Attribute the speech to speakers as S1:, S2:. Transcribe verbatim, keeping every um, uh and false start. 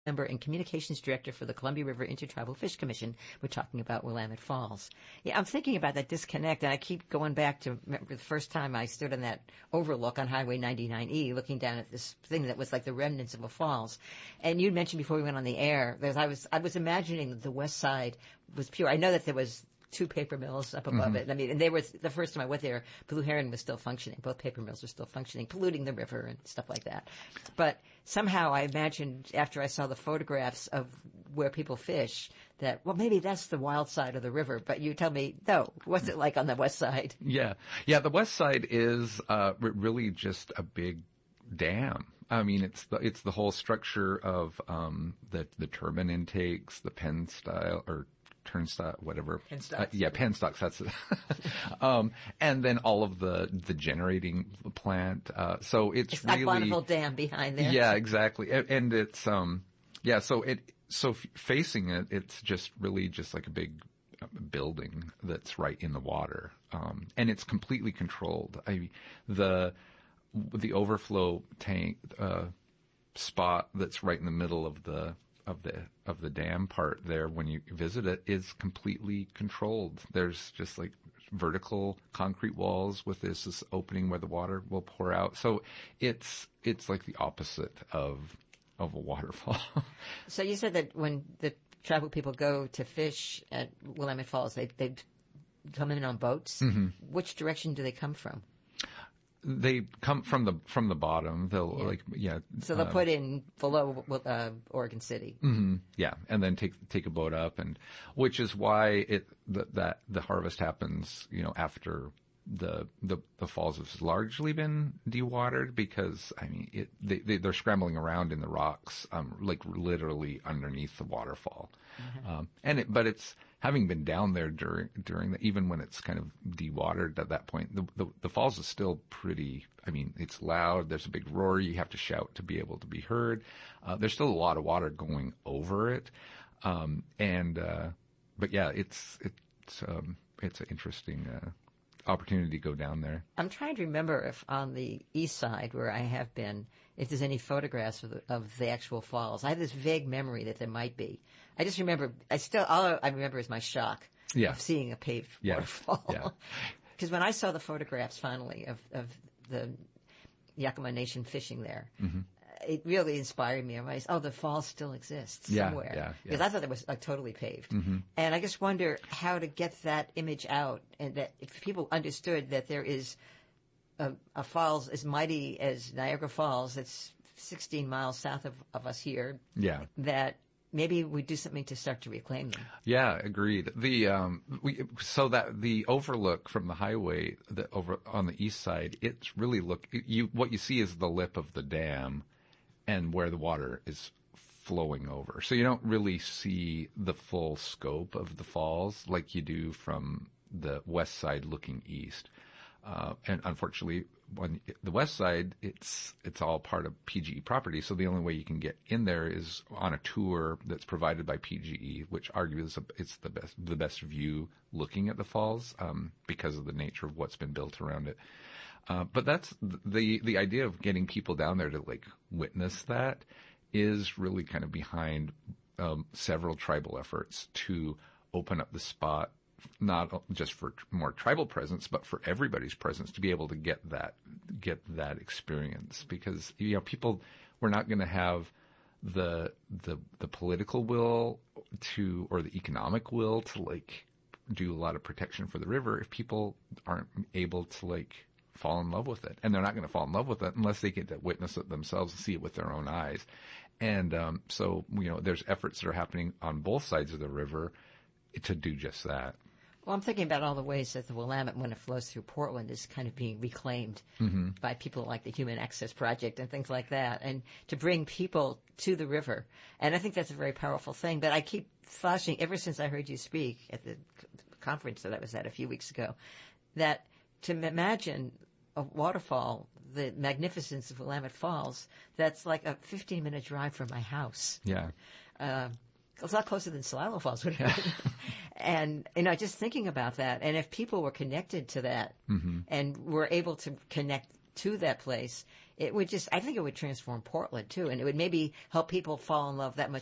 S1: Member and communications director for the Columbia River Intertribal Fish Commission. We're talking about Willamette Falls. Yeah, I'm thinking about that disconnect, and I keep going back to remember the first time I stood on that overlook on Highway ninety-nine E, looking down at this thing that was like the remnants of a falls. And you mentioned before we went on the air, that I was I was imagining that the west side was pure. I know that there was two paper mills up above
S2: Mm-hmm.
S1: it. I mean, and they were, the first time I went there, Blue Heron was still functioning. Both paper mills were still functioning, polluting the river and stuff like that. But somehow I imagined after I saw the photographs of where people fish that, well, maybe that's the wild side of the river. But you tell me, no, what's it like on the west side?
S2: Yeah. Yeah, the west side is uh, r- really just a big dam. I mean, it's the, it's the whole structure of um, the, the turbine intakes, the pen style, or turnstile, whatever.
S1: Penstocks.
S2: Uh, yeah, penstocks, that's it. um, and then all of the, the generating plant. Uh, so it's,
S1: It's
S2: really.
S1: like Bonneville Dam behind there.
S2: Yeah, exactly. And, and it's, um, yeah, so it, so f- facing it, it's just really just like a big uh, building that's right in the water. Um, and it's completely controlled. I, the, the overflow tank, uh, spot that's right in the middle of the, of the of the dam part there when you visit it is completely controlled. There's just like vertical concrete walls with this, this opening where the water will pour out. So it's it's like the opposite of of a waterfall.
S1: So you said that when the tribal people go to fish at Willamette Falls, they they come in on boats.
S2: Mm-hmm.
S1: Which direction do they come from?
S2: They come from the from the bottom. They'll
S1: Yeah.
S2: like yeah.
S1: So they'll
S2: uh,
S1: put in below uh, Oregon City.
S2: Mm-hmm. Yeah, and then take take a boat up, and which is why it th- that the harvest happens, you know, after the the the falls has largely been dewatered, because I mean it they, they they're scrambling around in the rocks, um, like literally underneath the waterfall,
S1: Mm-hmm.
S2: um, and it but it's having been down there during during the, even when it's kind of dewatered at that point, the, the the falls is still pretty. I mean, it's loud. There's a big roar. You have to shout to be able to be heard. Uh, there's still a lot of water going over it, um, and uh, but yeah, it's it's um, it's an interesting uh, opportunity to go down there.
S1: I'm trying to remember if on the east side where I have been, if there's any photographs of the, of the actual falls. I have this vague memory that there might be. I just remember, I still, all I remember is my shock
S2: Yeah.
S1: of seeing a paved
S2: Yeah.
S1: waterfall.
S2: Yeah.
S1: Because when I saw the photographs finally of, of the Yakima Nation fishing there,
S2: Mm-hmm.
S1: it really inspired me. I realized, oh, the falls still exists
S2: Yeah,
S1: somewhere.
S2: yeah, yeah.
S1: Because I thought it was like totally paved.
S2: Mm-hmm.
S1: And I just wonder how to get that image out, and that if people understood that there is a, a falls as mighty as Niagara Falls that's sixteen miles south of, of us here,
S2: Yeah.
S1: that maybe we do something to start to reclaim them.
S2: Yeah, agreed. The um, we so that the overlook from the highway, the over on the east side, it's really look you what you see is the lip of the dam, and where the water is flowing over. So you don't really see the full scope of the falls like you do from the west side looking east. Uh, and unfortunately, on the west side, it's it's all part of P G E property. So the only way you can get in there is on a tour that's provided by P G E, which argues it's the best the best view looking at the falls, um, because of the nature of what's been built around it. Uh, but that's the the idea of getting people down there to like witness that is really kind of behind um, several tribal efforts to open up the spot, not just for more tribal presence, but for everybody's presence, to be able to get that get that experience. Because you know, people, we're not going to have the the the political will to, or the economic will to like do a lot of protection for the river if people aren't able to like fall in love with it. And they're not going to fall in love with it unless they get to witness it themselves and see it with their own eyes. And um, so, you know, there's efforts that are happening on both sides of the river to do just that.
S1: Well, I'm thinking about all the ways that the Willamette, when it flows through Portland, is kind of being reclaimed
S2: Mm-hmm.
S1: by people like the Human Access Project and things like that, and to bring people to the river. And I think that's a very powerful thing. But I keep flashing, ever since I heard you speak at the conference that I was at a few weeks ago, that to imagine a waterfall, the magnificence of Willamette Falls, that's like a fifteen-minute drive from my house.
S2: Yeah.
S1: Uh, it's a lot closer than Celilo Falls would have been. And, you know, just thinking about that, and if people were connected to that
S2: Mm-hmm.
S1: and were able to connect to that place, it would just, I think it would transform Portland too, and it would maybe help people fall in love that much